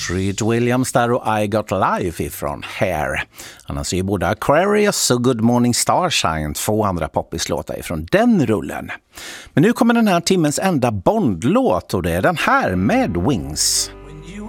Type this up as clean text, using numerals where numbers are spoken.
Treat Williams där och I Got Life ifrån Hair. Annars är ju både Aquarius och Good Morning Starshine 2 andra poppislåtar ifrån den rullen. Men nu kommer den här timmens enda Bond-låt och det är den här med Wings.